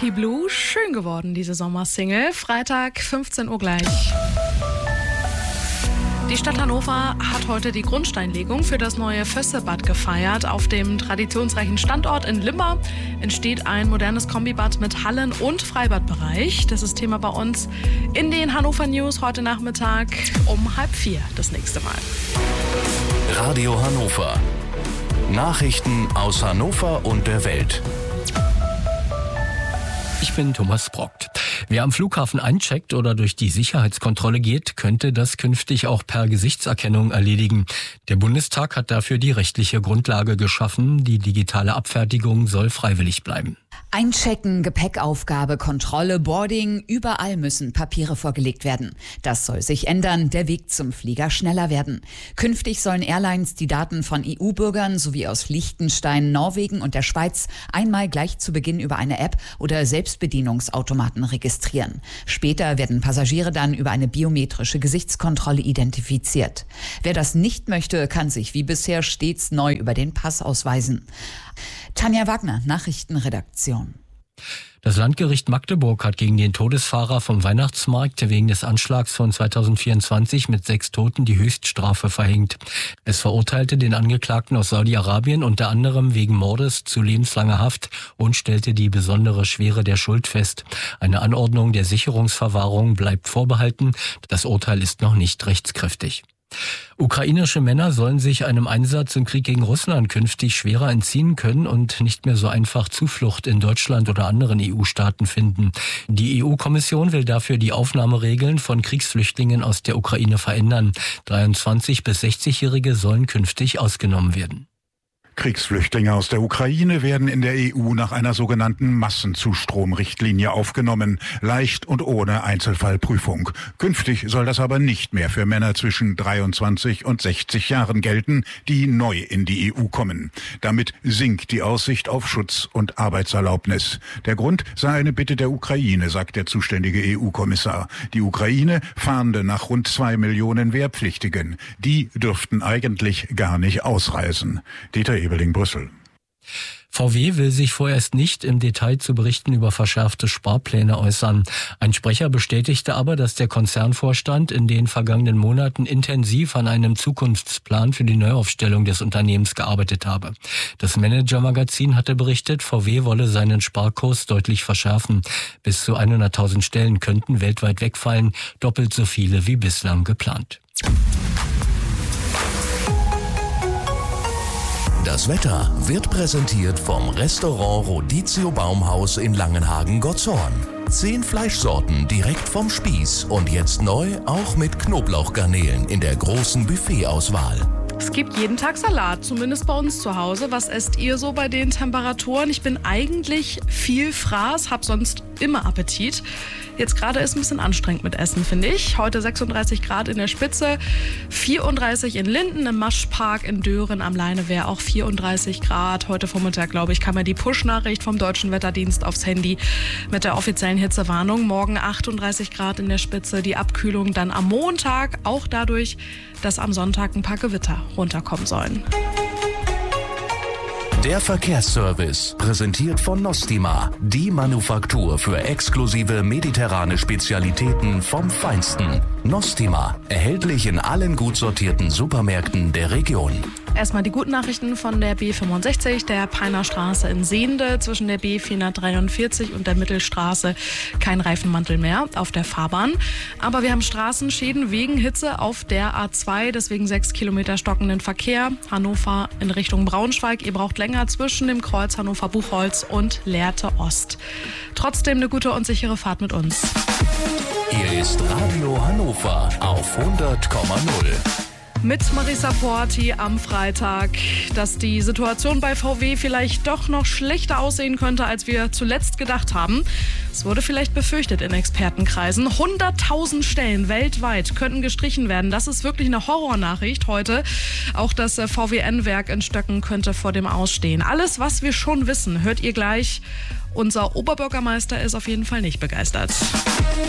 Lucky Blue, schön geworden, diese Sommersingle. Freitag, 15 Uhr gleich. Die Stadt Hannover hat heute die Grundsteinlegung für das neue Vössebad gefeiert. Auf dem traditionsreichen Standort in Limmer entsteht ein modernes Kombibad mit Hallen- und Freibadbereich. Das ist Thema bei uns in den Hannover News heute Nachmittag um 3:30 das nächste Mal. Radio Hannover. Nachrichten aus Hannover und der Welt. Ich bin Thomas Brockt. Wer am Flughafen eincheckt oder durch die Sicherheitskontrolle geht, könnte das künftig auch per Gesichtserkennung erledigen. Der Bundestag hat dafür die rechtliche Grundlage geschaffen. Die digitale Abfertigung soll freiwillig bleiben. Einchecken, Gepäckaufgabe, Kontrolle, Boarding, überall müssen Papiere vorgelegt werden. Das soll sich ändern, der Weg zum Flieger schneller werden. Künftig sollen Airlines die Daten von EU-Bürgern sowie aus Liechtenstein, Norwegen und der Schweiz einmal gleich zu Beginn über eine App oder Selbstbedienungsautomaten registrieren. Später werden Passagiere dann über eine biometrische Gesichtskontrolle identifiziert. Wer das nicht möchte, kann sich wie bisher stets neu über den Pass ausweisen. Tanja Wagner, Nachrichtenredaktion. Das Landgericht Magdeburg hat gegen den Todesfahrer vom Weihnachtsmarkt wegen des Anschlags von 2024 mit 6 Toten die Höchststrafe verhängt. Es verurteilte den Angeklagten aus Saudi-Arabien unter anderem wegen Mordes zu lebenslanger Haft und stellte die besondere Schwere der Schuld fest. Eine Anordnung der Sicherungsverwahrung bleibt vorbehalten. Das Urteil ist noch nicht rechtskräftig. Ukrainische Männer sollen sich einem Einsatz im Krieg gegen Russland künftig schwerer entziehen können und nicht mehr so einfach Zuflucht in Deutschland oder anderen EU-Staaten finden. Die EU-Kommission will dafür die Aufnahmeregeln von Kriegsflüchtlingen aus der Ukraine verändern. 23- bis 60-Jährige sollen künftig ausgenommen werden. Kriegsflüchtlinge aus der Ukraine werden in der EU nach einer sogenannten Massenzustromrichtlinie aufgenommen, leicht und ohne Einzelfallprüfung. Künftig soll das aber nicht mehr für Männer zwischen 23 und 60 Jahren gelten, die neu in die EU kommen. Damit sinkt die Aussicht auf Schutz und Arbeitserlaubnis. Der Grund sei eine Bitte der Ukraine, sagt der zuständige EU-Kommissar. Die Ukraine fahnde nach rund 2 Millionen Wehrpflichtigen. Die dürften eigentlich gar nicht ausreisen. Dieter Ebeling, Brüssel. VW will sich vorerst nicht im Detail zu Berichten über verschärfte Sparpläne äußern. Ein Sprecher bestätigte aber, dass der Konzernvorstand in den vergangenen Monaten intensiv an einem Zukunftsplan für die Neuaufstellung des Unternehmens gearbeitet habe. Das Manager-Magazin hatte berichtet, VW wolle seinen Sparkurs deutlich verschärfen. Bis zu 100.000 Stellen könnten weltweit wegfallen, doppelt so viele wie bislang geplant. Das Wetter wird präsentiert vom Restaurant Rodizio Baumhaus in Langenhagen-Gottshorn. 10 Fleischsorten direkt vom Spieß und jetzt neu auch mit Knoblauchgarnelen in der großen Buffetauswahl. Es gibt jeden Tag Salat, zumindest bei uns zu Hause. Was esst ihr so bei den Temperaturen? Ich bin eigentlich viel Fraß, habe sonst immer Appetit. Jetzt gerade ist ein bisschen anstrengend mit Essen, finde ich. Heute 36 Grad in der Spitze, 34 in Linden, im Maschpark in Dören am Leinewehr auch 34 Grad. Heute Vormittag, glaube ich, kam ja die Push-Nachricht vom Deutschen Wetterdienst aufs Handy mit der offiziellen Hitzewarnung. Morgen 38 Grad in der Spitze, die Abkühlung dann am Montag, auch dadurch, dass am Sonntag ein paar Gewitter runterkommen sollen. Der Verkehrsservice, präsentiert von Nostima, die Manufaktur für exklusive mediterrane Spezialitäten vom Feinsten. Nostima, erhältlich in allen gut sortierten Supermärkten der Region. Erstmal die guten Nachrichten von der B65, der Peiner Straße in Sehnde, zwischen der B443 und der Mittelstraße kein Reifenmantel mehr auf der Fahrbahn. Aber wir haben Straßenschäden wegen Hitze auf der A2, deswegen 6 Kilometer stockenden Verkehr. Hannover in Richtung Braunschweig, ihr braucht länger zwischen dem Kreuz Hannover-Buchholz und Lehrte Ost. Trotzdem eine gute und sichere Fahrt mit uns. Hier ist Radio Hannover auf 100,0. Mit Marisa Porti am Freitag, dass die Situation bei VW vielleicht doch noch schlechter aussehen könnte, als wir zuletzt gedacht haben. Es wurde vielleicht befürchtet in Expertenkreisen. 100.000 Stellen weltweit könnten gestrichen werden. Das ist wirklich eine Horrornachricht heute. Auch das VW-Werk in Stöcken könnte vor dem Ausstehen. Alles, was wir schon wissen, hört ihr gleich. Unser Oberbürgermeister ist auf jeden Fall nicht begeistert.